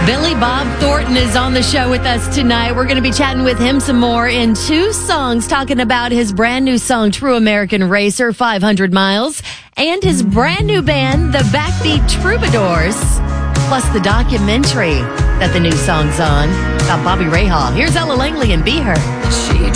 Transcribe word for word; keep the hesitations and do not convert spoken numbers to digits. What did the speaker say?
Billy Bob Thornton is on the show with us tonight. We're going to be chatting with him some more in two songs, talking about his brand new song, True American Racer, five hundred miles, and his brand new band, the Backbeat Troubadours, plus the documentary that the new song's on about Bobby Rahal. Here's Ella Langley and Be Her. She